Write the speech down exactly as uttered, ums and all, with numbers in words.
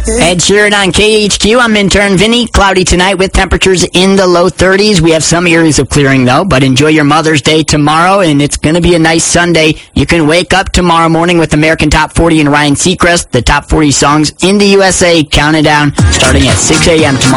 Ed Sheeran on K H Q. I'm intern Vinny. Cloudy tonight with temperatures in the low thirties. We have some areas of clearing, though, but enjoy your Mother's Day tomorrow, and it's going to be a nice Sunday. You can wake up tomorrow morning with American Top forty and Ryan Seacrest. The top forty songs in the U S A counted down starting at six a.m. tomorrow.